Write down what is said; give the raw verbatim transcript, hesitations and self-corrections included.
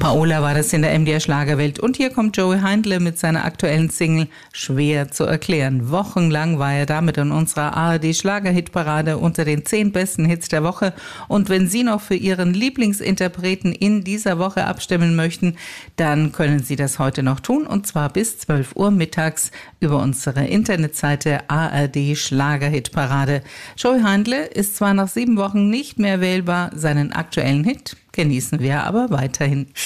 Paola war das in der M D R Schlagerwelt. Und hier kommt Joey Heindle mit seiner aktuellen Single Schwer zu erklären. Wochenlang war er damit in unserer A R D Schlagerhitparade unter den zehn besten Hits der Woche. Und wenn Sie noch für Ihren Lieblingsinterpreten in dieser Woche abstimmen möchten, dann können Sie das heute noch tun. Und zwar bis zwölf Uhr mittags über unsere Internetseite A R D Schlagerhitparade. Joey Heindle ist zwar nach sieben Wochen nicht mehr wählbar, seinen aktuellen Hit genießen wir aber weiterhin.